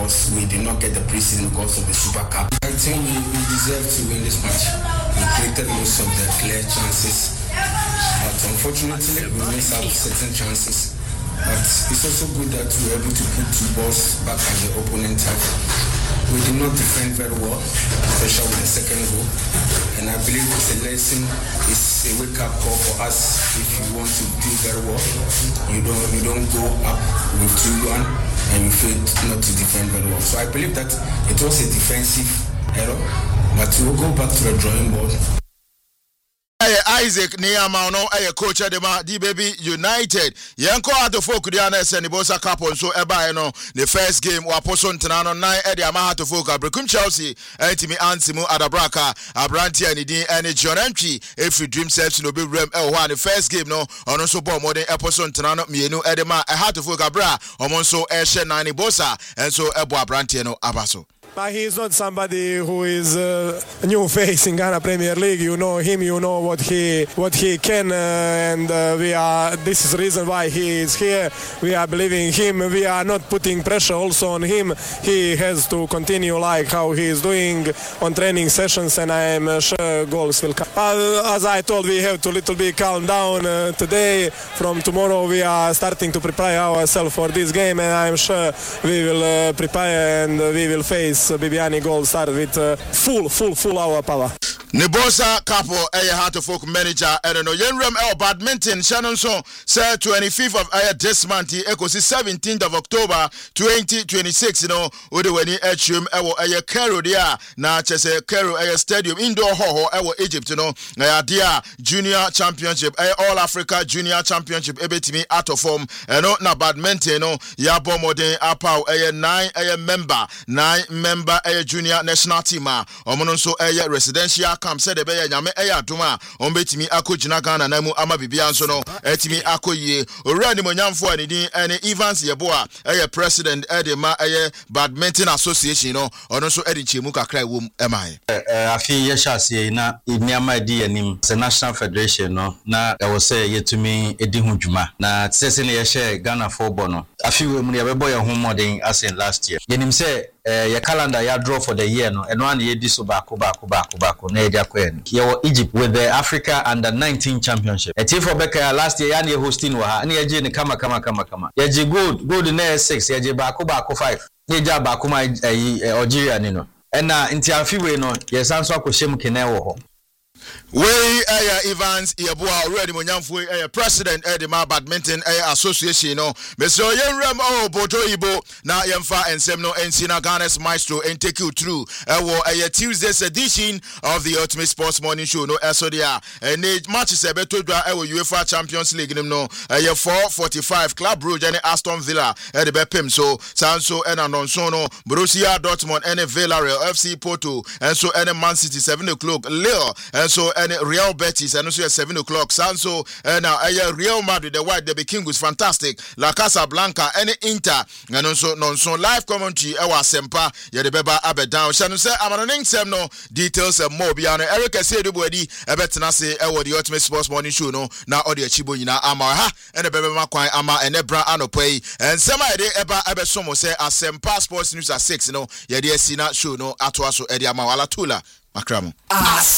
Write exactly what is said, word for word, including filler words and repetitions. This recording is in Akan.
because we did not get the preseason because of the Super Cup. I think we, we deserve to win this match. We created most of the clear chances, but unfortunately we missed out certain chances. But it's also good that we were able to put two balls back at the opponent half. We did not defend very well, especially with the second goal. And I believe it's a lesson, it's a wake-up call for us. If you want to do very well, you don't you don't go up with two one and you fail not to defend very well. So I believe that it was a defensive error, but we'll go back to the drawing board. Isaac Niyama no aye coach de ma di baby United yenko ato folk dia na se ni bosa couple so eba no the first game wa poso ntena no nine e dia ma ato folk abrekum Chelsea entimi antimu adabraka abranti ani din ene John Entry every dream self no be rem e ho the first game no ono so ball modern e poso ntena no mienu e de ma e ha to folk abra omo so e hye nine bosa enso ebo abranti no abaso. But he is not somebody who is uh, a new face in Ghana Premier League. You know him, you know what he what he can, uh, and uh, we are. This is the reason why he is here. We are believing him. We are not putting pressure also on him. He has to continue like how he is doing on training sessions, and I am uh, sure goals will come. Uh, as I told, we have to little bit calm down uh, today. From tomorrow, we are starting to prepare ourselves for this game, and I am sure we will uh, prepare and uh, we will face. Bibiani Gold start with uh, full, full, full hour power. Nebosa Capo, a heart of folk manager, I don't know, Yenrem El Badminton, Shannon Son, say twenty-fifth of uh, this month, echoes seventeenth of October, twenty twenty-six, you know, Udewani Echum, Ewo, a Cairo, dia, na Chese Cairo, a stadium, indoor ho, Ewo, Egypt, you know, a dia, junior championship, a All Africa junior championship, ebetimi out of form, and not na badminton, you know, Yabo Modern, Apau, a nine, a member, nine member, a junior national team, Omononso, a residential. Kam said be nyame eya adoma on betimi akogina Ghana na mu ama bibia nso no etimi akoyie owura ni monyamfo ani din ene Evans Yeboa eye president edema eye badminton association no ono so edi chemu kakra wom emai eh afi ye hyase na eniama di anim the national federation no na e wo say yetumi edi ho dwuma na tsese ne ye hye Ghana football no afi we mu ne be boy ho modern as in last year yenim say Uh, your calendar ya draw for the year no and one year this so back back back back na eja kwen your Egypt with the Africa under nineteen championship a team for Becca last year and you hosting wa na eje ni kama kama kama kama eje gold gold na six eje back back five eja back ma Algeria ni no and na nti afi we no yes anso akohyem kene wo ho. We uh, Evans Yeboa already monyamfo uh, president Edema Badminton uh, Association no Mister Yenrem oh Boto Ibo na yemfa ensem no ensina Ghana's maestro and take you through uh, uh, Tuesday's edition of the Ultimate Sports Morning Show no so there and matches e beto dwa uh, UEFA Champions League no uh, four forty-five Club Brugge and Aston Villa uh, the bepem so Sanso and Anonso no Borussia Dortmund and Villarreal F C Porto and so and Man City seven o'clock Lille and so and Real Betis and also at seven o'clock Sanso and now uh, Real Madrid the white the King was fantastic La Casablanca and Inter and also non so live commentary ewa sempa ye de beba abedan shanu say amaning sem no details and more bia no Eric Asedubuadi ebetena say ewo the Ultimate Sports Morning Show no na all the achibo nyina ama ha and the beba makwan ama and ebra anopai and sema ye de eba ebesomo say asempa sports news at six no ye de asina show no atoa so e de ama wala tula makramo